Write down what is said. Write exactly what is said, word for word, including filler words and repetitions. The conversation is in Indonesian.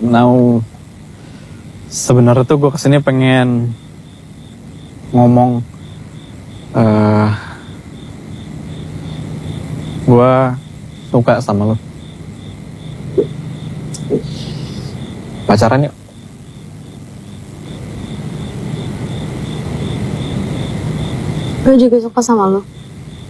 Now, sebenarnya tuh gue kesini pengen ngomong, uh, gue suka sama lo. Pacaran yuk. Gue juga suka sama lo.